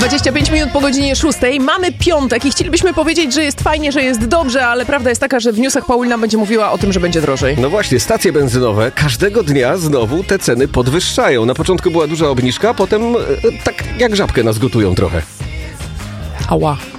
25 minut po godzinie 6. Mamy piątek i chcielibyśmy powiedzieć, że jest fajnie, że jest dobrze, ale prawda jest taka, że w newsach Paulina będzie mówiła o tym, że będzie drożej. No właśnie, stacje benzynowe każdego dnia znowu te ceny podwyższają. Na początku była duża obniżka, potem tak jak żabkę nas gotują trochę. Ała.